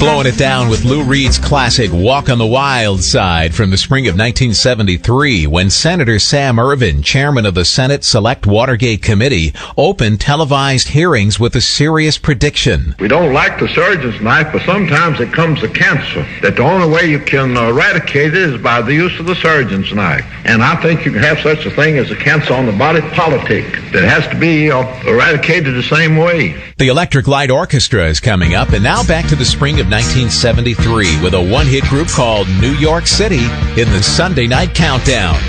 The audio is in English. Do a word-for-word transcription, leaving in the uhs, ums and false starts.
Blowing it down with Lou Reed's classic Walk on the Wild Side from the spring of nineteen seventy-three, when Senator Sam Ervin, chairman of the Senate Select Watergate Committee, opened televised hearings with a serious prediction. We don't like the surgeon's knife, but sometimes it comes to cancer, that the only way you can eradicate it is by the use of the surgeon's knife. And I think you can have such a thing as a cancer on the body politic that has to be uh, eradicated the same way. The Electric Light Orchestra is coming up, and now back to the spring of nineteen seventy-three with a one-hit group called New York City in the Sunday Night Countdown.